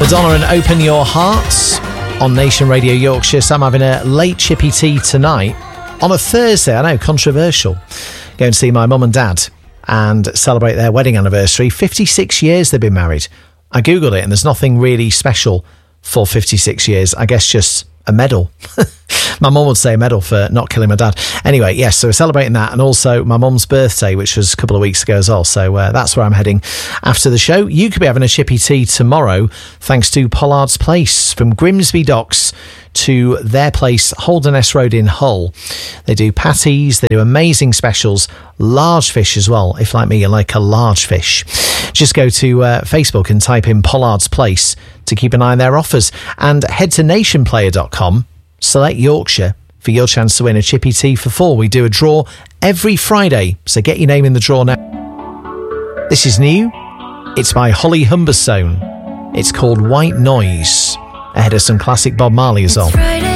Madonna and Open Your Hearts on Nation Radio Yorkshire. So I'm having a late chippy tea tonight on a Thursday. I know, controversial. Going to see my mum and dad and celebrate their wedding anniversary. 56 years they've been married. I googled it and there's nothing really special for 56 years. I guess just a medal. My mum would say a medal for not killing my dad. Anyway, yes, so we're celebrating that, and also my mum's birthday, which was a couple of weeks ago as well. So that's where I'm heading after the show. You could be having a chippy tea tomorrow thanks to Pollard's Place. From Grimsby Docks to their place, Holderness Road in Hull. They do patties, they do amazing specials, large fish as well. If, like me, you like a large fish, just go to Facebook and type in Pollard's Place to keep an eye on their offers. And head to nationplayer.com, select Yorkshire for your chance to win a chippy tea for 4. We do a draw every Friday, so get your name in the draw now. This is new. It's by Holly Humberstone. It's called White Noise, ahead of some classic Bob Marley as well.